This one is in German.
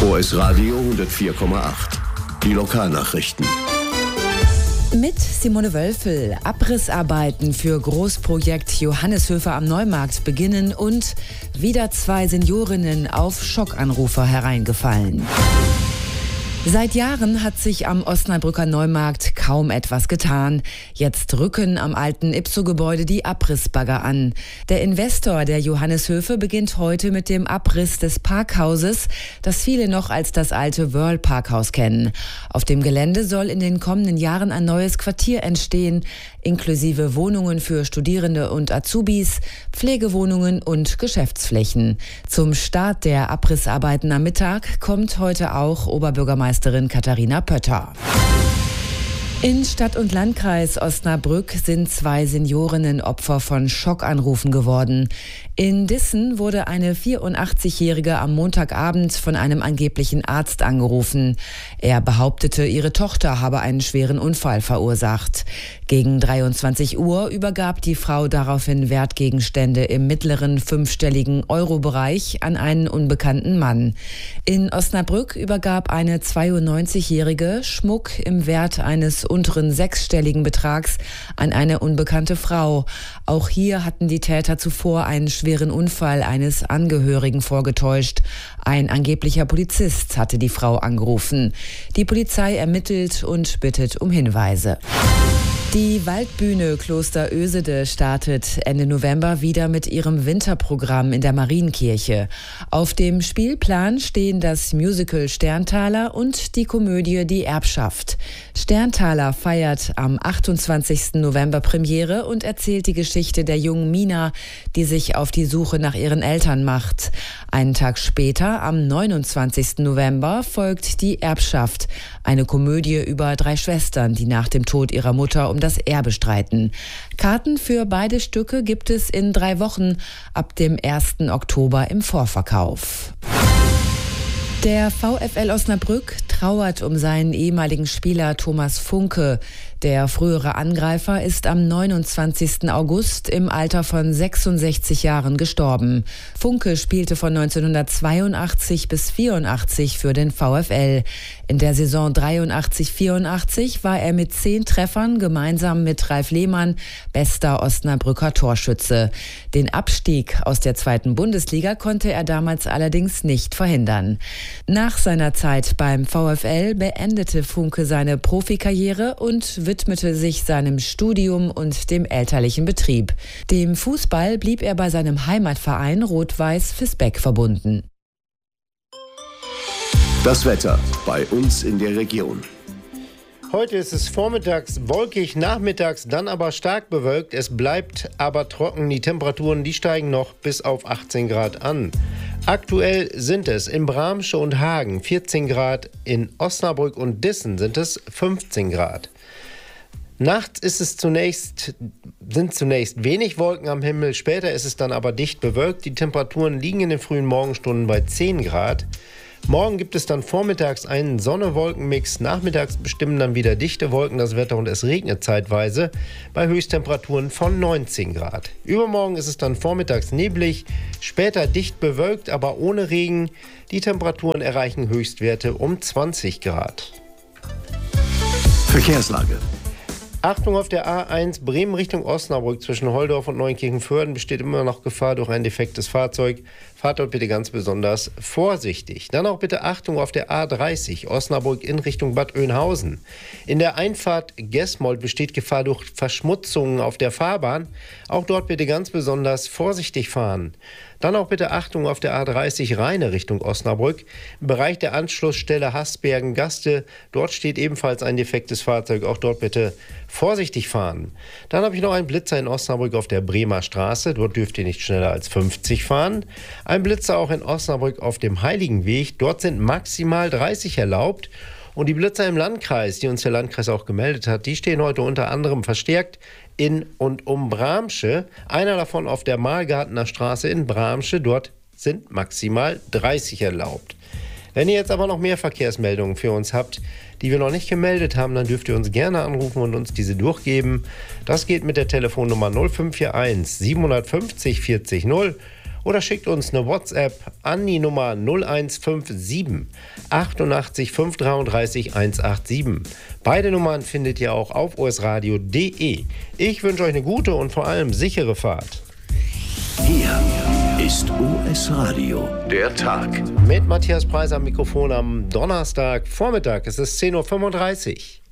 OS Radio 104,8. Die Lokalnachrichten. Mit Simone Wölfel. Abrissarbeiten für Großprojekt Johanneshöfer am Neumarkt beginnen und wieder 2 Seniorinnen auf Schockanrufer hereingefallen. Seit Jahren hat sich am Osnabrücker Neumarkt kaum etwas getan. Jetzt rücken am alten Ipso-Gebäude die Abrissbagger an. Der Investor der Johanneshöfe beginnt heute mit dem Abriss des Parkhauses, das viele noch als das alte Wörl-Parkhaus kennen. Auf dem Gelände soll in den kommenden Jahren ein neues Quartier entstehen, inklusive Wohnungen für Studierende und Azubis, Pflegewohnungen und Geschäftsflächen. Zum Start der Abrissarbeiten am Mittag kommt heute auch Oberbürgermeisterin Katharina Pötter. In Stadt- und Landkreis Osnabrück sind 2 Seniorinnen Opfer von Schockanrufen geworden. In Dissen wurde eine 84-Jährige am Montagabend von einem angeblichen Arzt angerufen. Er behauptete, ihre Tochter habe einen schweren Unfall verursacht. Gegen 23 Uhr übergab die Frau daraufhin Wertgegenstände im mittleren 5-stelligen Euro-Bereich an einen unbekannten Mann. In Osnabrück übergab eine 92-Jährige Schmuck im Wert eines unteren 6-stelligen Betrags an eine unbekannte Frau. Auch hier hatten die Täter zuvor einen schweren Unfall eines Angehörigen vorgetäuscht. Ein angeblicher Polizist hatte die Frau angerufen. Die Polizei ermittelt und bittet um Hinweise. Die Waldbühne Kloster Oesede startet Ende November wieder mit ihrem Winterprogramm in der Marienkirche. Auf dem Spielplan stehen das Musical Sterntaler und die Komödie Die Erbschaft. Sterntaler feiert am 28. November Premiere und erzählt die Geschichte der jungen Mina, die sich auf die Suche nach ihren Eltern macht. Einen Tag später, am 29. November, folgt Die Erbschaft, eine Komödie über 3 Schwestern, die nach dem Tod ihrer Mutter um das Erbe streiten. Karten für beide Stücke gibt es in 3 Wochen ab dem 1. Oktober im Vorverkauf. Der VfL Osnabrück trauert um seinen ehemaligen Spieler Thomas Funke. Der frühere Angreifer ist am 29. August im Alter von 66 Jahren gestorben. Funke spielte von 1982 bis 84 für den VfL. In der Saison 83/84 war er mit 10 Treffern gemeinsam mit Ralf Lehmann bester Osnabrücker Torschütze. Den Abstieg aus der 2. Bundesliga konnte er damals allerdings nicht verhindern. Nach seiner Zeit beim VfL beendete Funke seine Profikarriere und widmete sich seinem Studium und dem elterlichen Betrieb. Dem Fußball blieb er bei seinem Heimatverein Rot-Weiß Visbeck verbunden. Das Wetter bei uns in der Region. Heute ist es vormittags wolkig, nachmittags dann aber stark bewölkt. Es bleibt aber trocken. Die Temperaturen, die steigen noch bis auf 18 Grad an. Aktuell sind es in Bramsche und Hagen 14 Grad, in Osnabrück und Dissen sind es 15 Grad. Nachts sind zunächst wenig Wolken am Himmel, später ist es dann aber dicht bewölkt. Die Temperaturen liegen in den frühen Morgenstunden bei 10 Grad. Morgen gibt es dann vormittags einen Sonne-Wolken-Mix, nachmittags bestimmen dann wieder dichte Wolken das Wetter und es regnet zeitweise bei Höchsttemperaturen von 19 Grad. Übermorgen ist es dann vormittags neblig, später dicht bewölkt, aber ohne Regen. Die Temperaturen erreichen Höchstwerte um 20 Grad. Verkehrslage. Achtung, auf der A1 Bremen Richtung Osnabrück zwischen Holdorf und Neunkirchen-Vörden besteht immer noch Gefahr durch ein defektes Fahrzeug. Fahrt dort bitte ganz besonders vorsichtig. Dann auch bitte Achtung auf der A30 Osnabrück in Richtung Bad Oeynhausen. In der Einfahrt Gesmold besteht Gefahr durch Verschmutzungen auf der Fahrbahn. Auch dort bitte ganz besonders vorsichtig fahren. Dann auch bitte Achtung auf der A30 Rheine Richtung Osnabrück. Im Bereich der Anschlussstelle Hasbergen-Gaste, dort steht ebenfalls ein defektes Fahrzeug. Auch dort bitte vorsichtig fahren. Dann habe ich noch einen Blitzer in Osnabrück auf der Bremer Straße. Dort dürft ihr nicht schneller als 50 fahren. Ein Blitzer auch in Osnabrück auf dem Heiligenweg. Dort sind maximal 30 erlaubt. Und die Blitzer im Landkreis, die uns der Landkreis auch gemeldet hat, die stehen heute unter anderem verstärkt in und um Bramsche. Einer davon auf der Mahlgartener Straße in Bramsche. Dort sind maximal 30 erlaubt. Wenn ihr jetzt aber noch mehr Verkehrsmeldungen für uns habt, die wir noch nicht gemeldet haben, dann dürft ihr uns gerne anrufen und uns diese durchgeben. Das geht mit der Telefonnummer 0541 750 40 0 oder schickt uns eine WhatsApp an die Nummer 0157 88 533 187. Beide Nummern findet ihr auch auf osradio.de. Ich wünsche euch eine gute und vor allem sichere Fahrt. Hier ist US Radio, der Tag. Mit Matthias Preis am Mikrofon am Donnerstagvormittag. Es ist 10.35 Uhr.